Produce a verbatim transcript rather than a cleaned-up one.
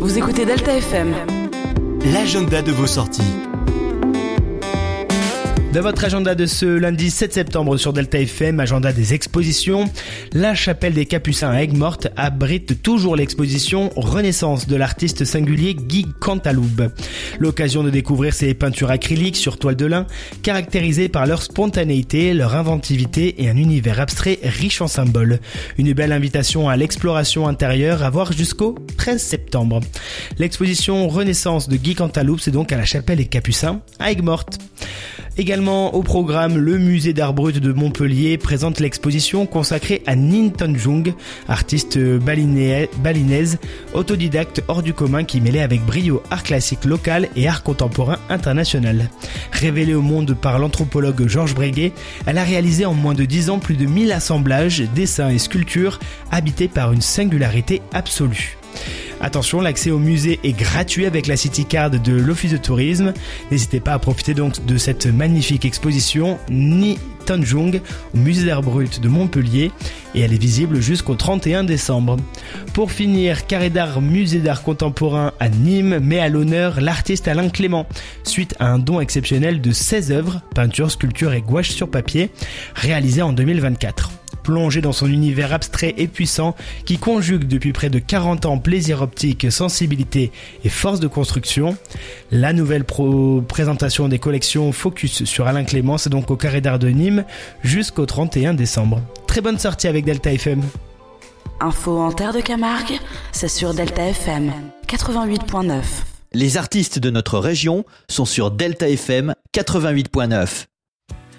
Vous écoutez Delta F M. L'agenda de vos sorties. Dans votre agenda de ce lundi sept septembre sur Delta F M, agenda des expositions, la chapelle des Capucins à Aigues-Mortes abrite toujours l'exposition Renaissance de l'artiste singulier Guy Cantaloupe. L'occasion de découvrir ses peintures acryliques sur toile de lin, caractérisées par leur spontanéité, leur inventivité et un univers abstrait riche en symboles. Une belle invitation à l'exploration intérieure à voir jusqu'au treize septembre. L'exposition Renaissance de Guy Cantaloupe, c'est donc à la chapelle des Capucins à Aigues-Mortes. Également au programme, le musée d'art brut de Montpellier présente l'exposition consacrée à Ninh Tanjung, artiste baliné- balinaise, autodidacte hors du commun qui mêlait avec brio art classique local et art contemporain international. Révélée au monde par l'anthropologue Georges Breguet, elle a réalisé en moins de dix ans plus de mille assemblages, dessins et sculptures habités par une singularité absolue. Attention, l'accès au musée est gratuit avec la City Card de l'Office de Tourisme. N'hésitez pas à profiter donc de cette magnifique exposition Ninh Tanjung au musée d'art brut de Montpellier et elle est visible jusqu'au trente et un décembre. Pour finir, Carré d'art musée d'art contemporain à Nîmes met à l'honneur l'artiste Alain Clément suite à un don exceptionnel de seize œuvres, peintures, sculptures et gouaches sur papier réalisées en deux mille vingt-quatre. Plongé dans son univers abstrait et puissant qui conjugue depuis près de quarante ans plaisir optique, sensibilité et force de construction. La nouvelle pro- présentation des collections Focus sur Alain Clément, c'est donc au Carré d'art de Nîmes jusqu'au trente et un décembre. Très bonne sortie avec Delta F M. Info en terre de Camargue, c'est sur Delta F M quatre-vingt-huit virgule neuf. Les artistes de notre région sont sur Delta F M quatre-vingt-huit virgule neuf.